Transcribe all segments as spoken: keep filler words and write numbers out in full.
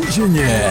Buđenje.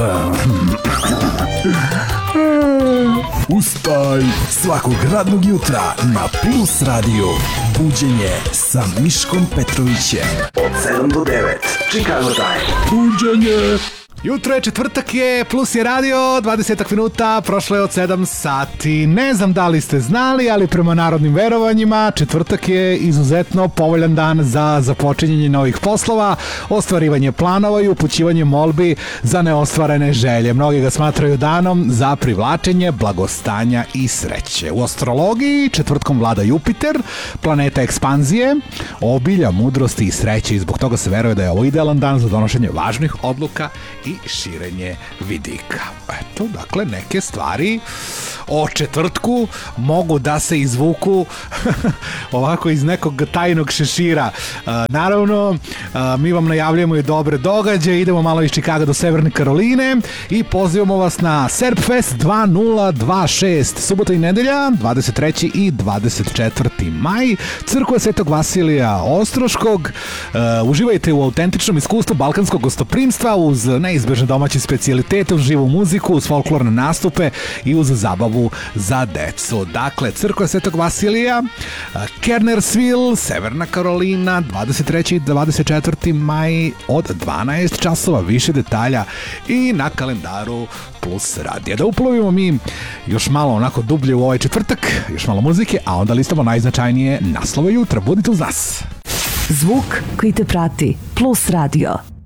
Ustaj svakog radnog jutra na Plus Radio. Buđenje sa Miškom Petrovićem. Od sedam do devet. Chicago Time. Buđenje. Jutro je, četvrtak je, Plus je radio, dvadeset minuta, prošlo je od sedam sati. Ne znam da li ste znali, ali prema narodnim verovanjima četvrtak je izuzetno povoljan dan za započinjanje novih poslova, ostvarivanje planova i upućivanje molbi za neostvarene želje. Mnogi ga smatraju danom za privlačenje blagostanja i sreće. U astrologiji četvrtkom vlada Jupiter, planeta ekspanzije, obilja, mudrosti i sreće, i zbog toga se veruje da je ovo idealan dan za donošenje važnih odluka i širenje vidika. Eto, dakle, neke stvari o četvrtku mogu da se izvuku ovako iz nekog tajnog šešira. Uh, naravno, uh, mi vam najavljujemo i dobre događaje, idemo malo iz Čikaga do Severne Karoline i pozivamo vas na Serpfest dva nula dva šest, subota i nedelja, dvadeset treći i dvadeset četvrti maj, Crkva Svetog Vasilija Ostroškog. Uh, uživajte u autentičnom iskustvu balkanskog gostoprimstva uz neizbežne domaće specijalitete, uz živu muziku, uz folklorne nastupe i uz zabavu za decu. Dakle, Crkva Svetog Vasilija, Kernersville, Severna Karolina, dvadeset treći i dvadeset četvrti maj od dvanaest časova, više detalja i na kalendaru Plus radija. Da uplovimo mi još malo onako dublje u ovaj četvrtak, još malo muzike, a onda listamo najznačajnije naslove jutra. Budite uz nas. Zvuk koji te prati. Plus radio.